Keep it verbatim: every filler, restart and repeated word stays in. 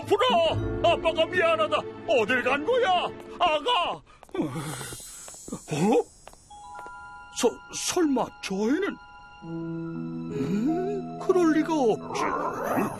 거푸라! 아빠가 미안하다. 어딜 간 거야? 아가! 어? 서, 설마 저 애는? 음, 그럴 리가 없지.